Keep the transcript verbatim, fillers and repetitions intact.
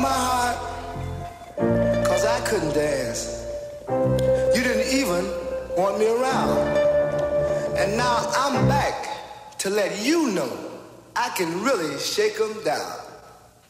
my heart, cause I couldn't dance. You didn't even want me around. And now I'm back to let you know I can really shake 'em down.